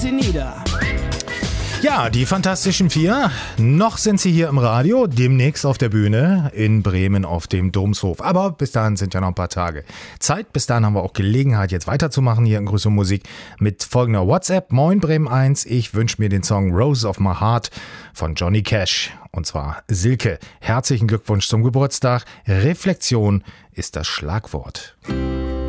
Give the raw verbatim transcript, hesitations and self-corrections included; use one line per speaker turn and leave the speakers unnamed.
sie nieder.
Ja, die Fantastischen Vier. Noch sind sie hier im Radio, demnächst auf der Bühne in Bremen auf dem Domshof. Aber bis dahin sind ja noch ein paar Tage Zeit. Bis dahin haben wir auch Gelegenheit, jetzt weiterzumachen hier in Grüß und Musik mit folgender WhatsApp. Moin Bremen eins, ich wünsche mir den Song Rose of My Heart von Johnny Cash. Und zwar Silke. Herzlichen Glückwunsch zum Geburtstag. Reflexion ist das Schlagwort.